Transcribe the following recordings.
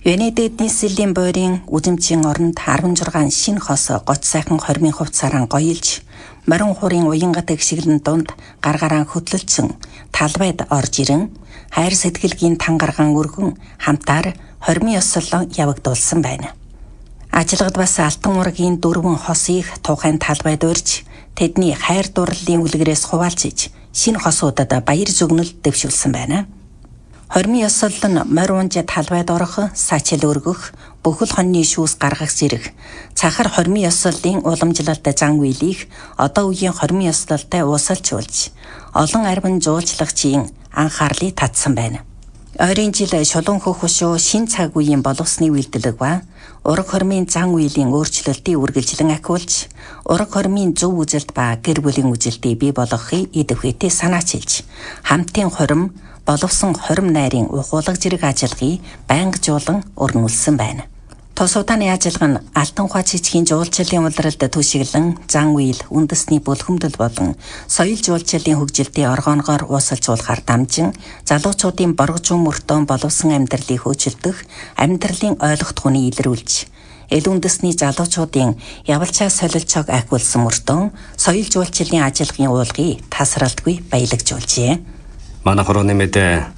Венедикт нийслэлийн бойрын үзэмжийн оронд 16 шинэ хос гоц сайхан хормын хувцаараа гоёлж, морин хурын уянгат гшиглэн дунд гаргараа хөтлөлцсөн талбайд орж ирэн, хайр сэтгэлгийн тангарган өргөн хамтаар хормын ёслол явагдуулсан байна. Ажиллагад бас алтан ургийн 4 хосыг тухайн талбайд урьж, тэдний хайр дурлалын үлгэрээс хуваалцж, шинэ хосуудад баяр зүгнэл дэвшүүлсэн байна. Хормын ёслол нь морь унж талбайд орох, сачил өргөх, бүхэл хоньны шүүс гаргах зэрэг цахар хормын ёслолын уламжлалт зан үйлийг одоо үеийн хормын ёслолтой уусалжуулж, олон арвин жуулчлагчийн анхаарлыг татсан байна. Ойрын жил шулуун хөх хушуу шин цаг үеийн боловсны үйлдэлэг ба ураг хормын зан үйлийн өөрчлөлтийг үргэлжлэн ахиулж, ураг хормын зөв үжилт ба гэр бүлийн үжилтийг бий болгохыг идэвхтэй санаачилж, хамтын хорим боловсон хорим найрын ухуулга зэрэг ажиллагааг байнгажуулан өрнүүлсэн байна. Тус удааны ажиллагаа нь алтан ухаа цэцгийн жуулчлалын улиралд түшиглэн зан үйл, үндэсний бүлхэмдэл болон соёл жуулчлалын хөгжилтийн оргонгоор уусалжуулахаар дамжин залуучуудын боргожун мөртөө боловсон амьдралыг хөгжүүлэх, амьдралын ойлгох тухны илрүүлж, эл үндэсний залуучуудын явалчаа солилцоог ахиулсан мөртөө соёл жуулчлалын ажиллагааны уулгыг тасралтгүй баялагжуулжээ. Манай хорооны мэдээ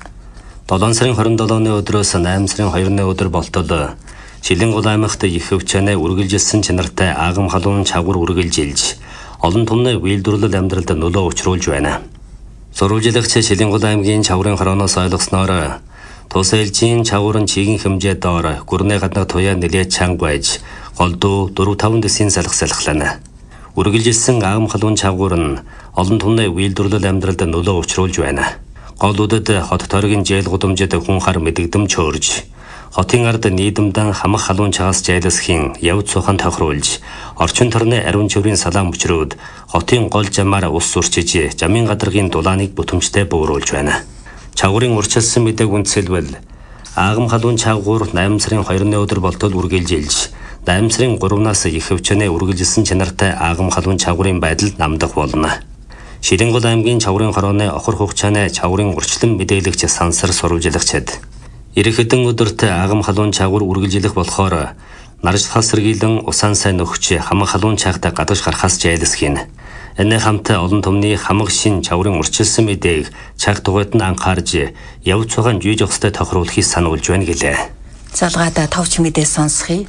7 сарын 27-ны өдрөөс 8 сарын 2-ны өдөр болтол Шилэнгол аймагт их хөвчөөнө үргэлжилсэн чанартай агам халуун чагвар үргэлжилж, олон түмний үйлдвэрлэл амьдралд нөлөө учруулж байна. Сурвалжлагч Шилэнгол аймгийн чаврын хорооноос ойлгосноор тус ээлжийн чавар нь чигийн хэмжээ доор гүрний гаднах туяа нэлээд чанга байж, голдуу 4-5 дэсийн салхална. Үргэлжилсэн агам халуун чагвар нь олон түмний үйлдвэрлэл амьдралд нөлөө учруулж байна. Голуудад хот торгийн жээл гудамжид хүн хар мэдэгдэм чөөрж, хотын ард нийдэмдэн хамах халуун чагаас жайлсхийн явц сухан тохируулж, орчин төрний ариун чөврийн салаан мөчрөөд хотын гол жамаар ус сурчиж, жамын гадаргын дулааныг бүтэмжтэй бөөрүүлж байна. Чагварын урчилсан мэдээг үндэслэвэл агам халуун чагвар 8 сарын 2-ны өдөр болтол үргэлжилж, 8 сарын 3-наас их хөвчөөнө үргэлжилсэн чанартай агам халуун чагварын байдал намдах болно. Шилэнгол аймгийн чаврын хорооны охор хугацааны чаврын урчлан мэдээлэгч сансар сурвалжлагчид ирэх хэдэн өдөрт агам халуун чагвар үргэлжлэх болохоор наржлахаас сэргийлэн усан сайн өгч хамаг халуун чагтаа гадагш гарахаас жайлсхийн. Энэ хамт олон түмний хамаг шин чаврын урчилсан мэдээг цаг тугайд нь анхаарж явц байгаа жийж өгсөй тохируулахыг сануулж байна гэлээ. Залгаада товч мэдээ сонсхий.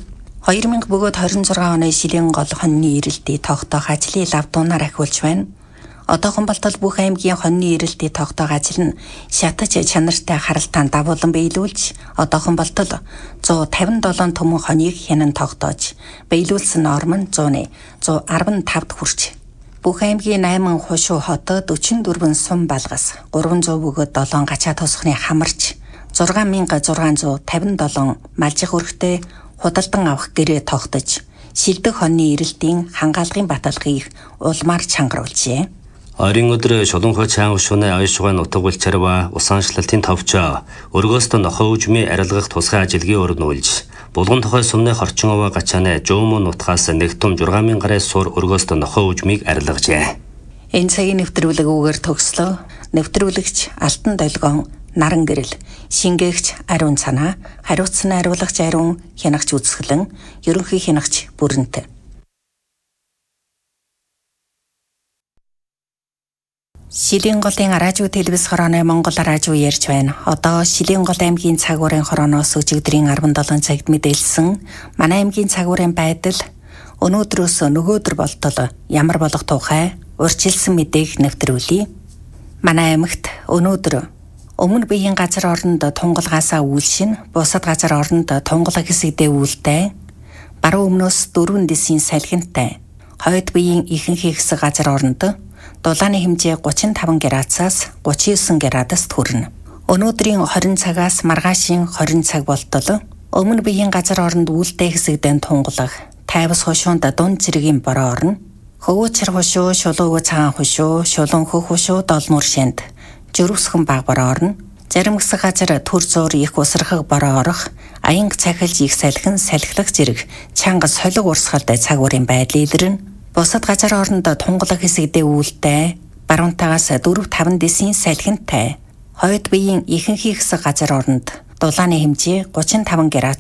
2026 оны Шилэнгол хоньны ирэлтийг тогтоох ажлыг лавдуунаар ахиулж байна. Одоохон болтол бүх аймгийн хоньны ирэлтийг тогтоох ажил нь шатаж чанартай харалтаан дагуулan биелүүлж, одоохон болтол 157 төмөн хоньыг хянан тогтоож, биелүүлсэн норм нь 115-д хүрч. Бүх аймгийн 8 хушуу хотод 44 сум балгас, 300 бөгөөд 7 гачаа тосхны хамарч, 6657 малжих өрхтэй худалдан авах гэрээ тогтож, шилдэг хоньны ирэлтийн хангаалгын баталгаыг улмаар чангаруулжээ. Ойрын өдөр шулуун чаан хөшүүнэ ойшгой нутаг булчарва усаанчлалтын товчоо өргөөст нохоо үжмийн арилгах тусгай ажилгийн өрнүүлж, булган тохой сумны хорчин овоо гачааны жуумын нутгаас нэгтум 6000 гаруй сур өргөөст нохоо үжмийг арилгажээ. Энэ цагийн нэвтрүүлэг үгээр төгслөө. Нэвтрүүлэгч Алтан Долгион, Наран Гэрэл, шингээгч Ариун Цанаа, хариуцсан хариулагч Ариун, хянагч Үзэсгэлэн, ерөнхий хянагч Бүрэнт. Шилэнголын радио телевиз хорооны Монгол радио ярьж байна. Одоо Шилэнгол аймгийн цагуурын хорооноос өчигдрийн 17 цагт мэдээлсэн манай аймгийн цагуурын байдал өнөөдрөөс нөгөөдөр болтол ямар болох тухай урьдчилсан мэдээг нэвтрүүлье. Манай аймагт өнөөдөр өмнө биеийн газар оронд тунгалгаасаа үйлшин, бусад газар оронд тунгалаг хэсэгдээ үйлдэй, баруун өмнөөс 4 дэсийн салхинтай, хойд биеийн ихэнх хэсэг газар оронд дулааны хэмжээ 35 градусаас 39 градуст хүрнэ. Өнөөдрийн 20 цагаас маргаашийн 20 цаг болтол өмнө биеийн газар оронд үйлдэй хэсэгдэн тунгалаг, тайвас хушуунд дунд зэргийн бороо орно. Хөвөөчр хушуу, шулууг цагаан хушуу, шулуун хөх хушуу долмөр шинд жөрөвсгөн баг бороо орно. Зарим хэсэг газар төр зуур их усрахаг бороо орох, аянг цахилж их салхин салхилах зэрэг чанга солиг урсгалтай цагуурын байдал илэрнэ. Бусад газар оронд тунгалаг хэсэгдээ үйлдэй, баруунтаагаас 4-5 дэсийн салхинтай, хойд биеийн ихэнх хэсэг газар оронд дулааны хэмжээ 35 градус